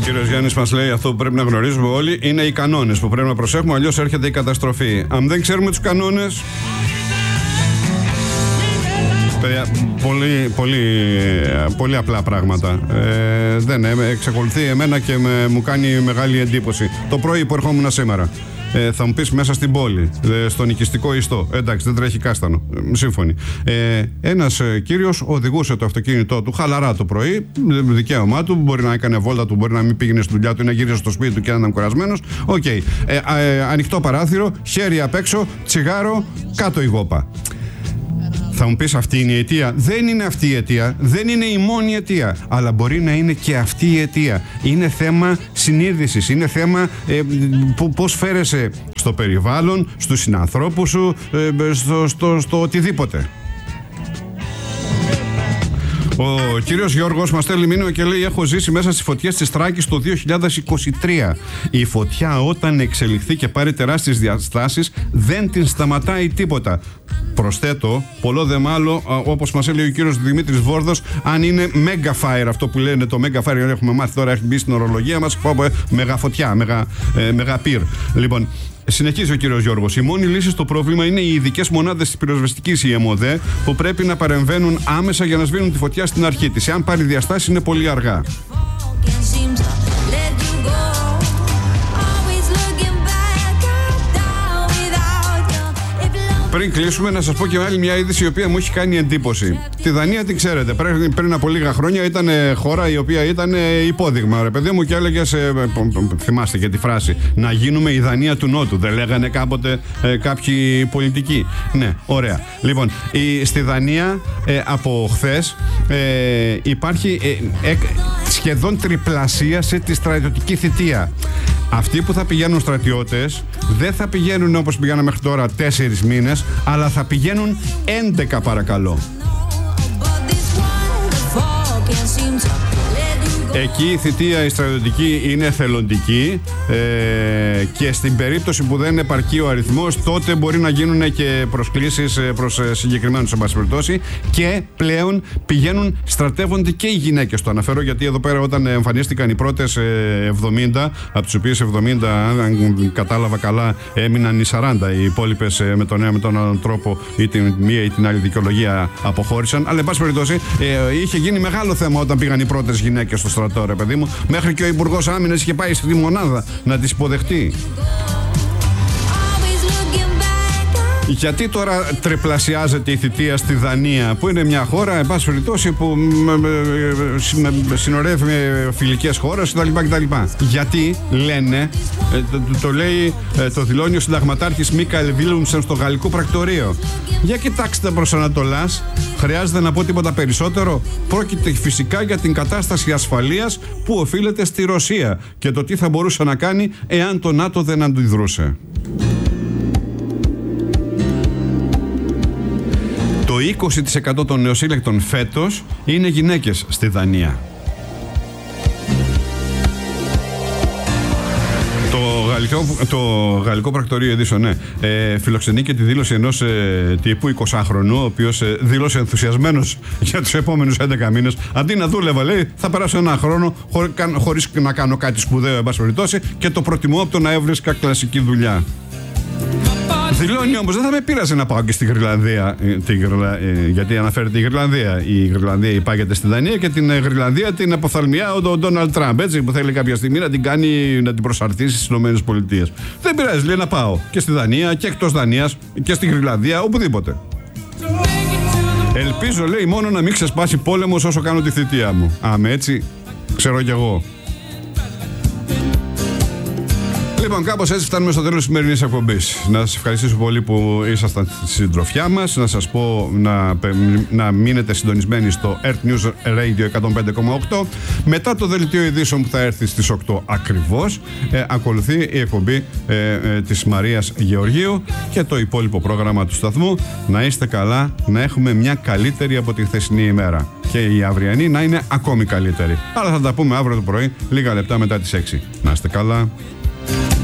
κύριος Γιάννης μας λέει αυτό που πρέπει να γνωρίζουμε όλοι είναι οι κανόνες που πρέπει να προσέχουμε, αλλιώς έρχεται η καταστροφή. Αν δεν ξέρουμε τους κανόνες. Παιδιά, πολύ απλά πράγματα. Δεν εξακολουθεί εμένα και μου κάνει μεγάλη εντύπωση. Το πρωί που ερχόμουν σήμερα. Θα μου πεις μέσα στην πόλη, στον οικιστικό ιστό. Εντάξει, δεν τρέχει κάστανο. Σύμφωνοι. Ένας κύριος οδηγούσε το αυτοκίνητό του χαλαρά το πρωί. Δικαίωμά του. Μπορεί να έκανε βόλτα του, μπορεί να μην πήγαινε στη δουλειά του ή να γύρισε στο σπίτι του και να ήταν κουρασμένος. Οκ. Ανοιχτό παράθυρο, χέρι απ' έξω, τσιγάρο, κάτω η γόπα. Θα μου πεις αυτή είναι η αιτία. Δεν είναι αυτή η αιτία. Δεν είναι η μόνη αιτία. Αλλά μπορεί να είναι και αυτή η αιτία. Είναι θέμα συνείδησης. Είναι θέμα πώς φέρεσαι στο περιβάλλον, στους συνανθρώπους σου, στο οτιδήποτε. Ο κύριος Γιώργος μας στέλνει μήνυμα και λέει: έχω ζήσει μέσα στις φωτιές της Θράκης το 2023. Η φωτιά όταν εξελιχθεί και πάρει τεράστιες διαστάσεις δεν την σταματάει τίποτα. Προσθέτω, πολλό δε μάλλον, όπως μας έλεγε ο κύριος Δημήτρης Βόρδος, αν είναι mega fire, αυτό που λένε το mega fire, έχουμε μάθει τώρα, έχει μπει στην ορολογία μας, μεγαφωτιά, μεγαπύρ. Λοιπόν, συνεχίζει ο κύριος Γιώργος. Η μόνη λύση στο πρόβλημα είναι οι ειδικές μονάδες της πυροσβεστικής, η ΕΜΟΔΕ, που πρέπει να παρεμβαίνουν άμεσα για να σβήνουν τη φωτιά στην αρχή της. Εάν πάρει διαστάσεις, είναι πολύ αργά. Πριν κλείσουμε, να σας πω και άλλη μια είδηση η οποία μου έχει κάνει εντύπωση. Τη Δανία την ξέρετε. Πριν από λίγα χρόνια ήταν χώρα η οποία ήταν υπόδειγμα. Ρε παιδί μου, και έλεγε, θυμάστε και τη φράση, να γίνουμε η Δανία του Νότου. Δεν λέγανε κάποτε κάποιοι πολιτικοί. Ναι, ωραία. Λοιπόν, στη Δανία από χθες υπάρχει σχεδόν τριπλασίασε τη στρατιωτική θητεία. Αυτοί που θα πηγαίνουν στρατιώτες δεν θα πηγαίνουν όπως πηγαίναμε μέχρι τώρα 4 μήνες, αλλά θα πηγαίνουν 11 παρακαλώ. Εκεί η θητεία η στρατιωτική είναι εθελοντική και στην περίπτωση που δεν επαρκεί ο αριθμός, τότε μπορεί να γίνουν και προσκλήσεις προς συγκεκριμένους εν πάση περιπτώσει, και πλέον πηγαίνουν, στρατεύονται και οι γυναίκες. Το αναφέρω γιατί εδώ πέρα όταν εμφανίστηκαν οι πρώτες 70, από τις οποίες 70, αν κατάλαβα καλά, έμειναν οι 40, οι υπόλοιπες με τον ένα με τον άλλον τρόπο ή την μία ή την άλλη δικαιολογία αποχώρησαν, αλλά εν πάση περιπτώσει είχε γίνει μεγάλο θέμα όταν πήγαν οι πρώτες γυναίκες στο στρατό. Τώρα, παιδί μου, μέχρι και ο Υπουργός Άμυνας είχε πάει στη μονάδα να τις υποδεχτεί. Γιατί τώρα τριπλασιάζεται η θητεία στη Δανία, που είναι μια χώρα, εν πάση περιπτώσει, που συνορεύει με φιλικές χώρες κτλ. Γιατί λένε, το δηλώνει ο συνταγματάρχης Μίκαελ Βίλουμσεν στο γαλλικό πρακτορείο. Για κοιτάξτε προς Ανατολάς, χρειάζεται να πω τίποτα περισσότερο? Πρόκειται φυσικά για την κατάσταση ασφαλείας που οφείλεται στη Ρωσία και το τι θα μπορούσε να κάνει εάν το ΝΑΤΟ δεν αντιδρούσε. Το 20% των νεοσύλλεκτων φέτος είναι γυναίκες στη Δανία. Το γαλλικό πρακτορείο Ειδήσεων φιλοξενεί και τη δήλωση ενός τύπου 20χρονου, ο οποίος δήλωσε ενθουσιασμένος για τους επόμενους 11 μήνες. Αντί να δούλευα, λέει, θα περάσω ένα χρόνο χωρίς να κάνω κάτι σπουδαίο, εν πάση περιπτώσει, και το προτιμώ από το να έβρισκα κλασική δουλειά. Δηλώνει όμως, δεν θα με πείραζε να πάω και στη Γρυλανδία, γιατί αναφέρεται η Γρυλανδία. Η Γρυλανδία υπάγεται στη Δανία και την Γρυλανδία την αποθαλμιά ο Ντόναλντ Τραμπ, έτσι, που θέλει κάποια στιγμή να την κάνει, να την προσαρτήσει στις ΗΠΑ. Δεν πειράζει, λέει, να πάω και στη Δανία και εκτός Δανίας και στη Γρυλανδία, οπουδήποτε. Ελπίζω, λέει, μόνο να μην ξεσπάσει πόλεμος όσο κάνω τη θητεία μου. Έτσι, ξέρω κι εγώ. Λοιπόν, κάπως έτσι φτάνουμε στο τέλος της σημερινής εκπομπής. Να σας ευχαριστήσω πολύ που ήσασταν στη συντροφιά μας. Να σας πω να μείνετε συντονισμένοι στο Earth News Radio 105,8. Μετά το δελτίο ειδήσεων που θα έρθει στις 8 ακριβώς, ακολουθεί η εκπομπή της Μαρίας Γεωργίου και το υπόλοιπο πρόγραμμα του σταθμού. Να είστε καλά, να έχουμε μια καλύτερη από τη χθεσινή ημέρα. Και η αυριανή να είναι ακόμη καλύτερη. Αλλά θα τα πούμε αύριο το πρωί, λίγα λεπτά μετά τις 6. Να είστε καλά.